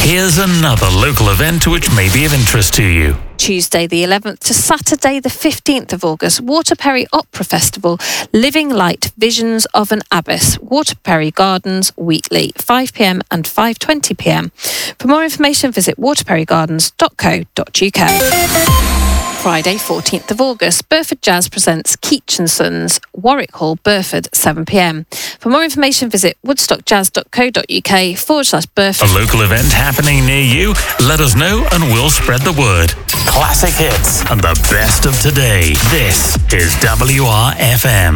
Here's another local event which may be of interest to you. Tuesday the 11th to Saturday the 15th of August, Waterperry Opera Festival, Living Light Visions of an Abyss, Waterperry Gardens weekly, 5 p.m. and 5:20 p.m. For more information, visit waterperrygardens.co.uk. Friday 14th of August, Burford Jazz presents Keach & Sons, Warwick Hall, Burford, 7 p.m. For more information, visit woodstockjazz.co.uk/Burford. A local event happening near you? Let us know and we'll spread the word. Classic hits and the best of today. This is WRFM.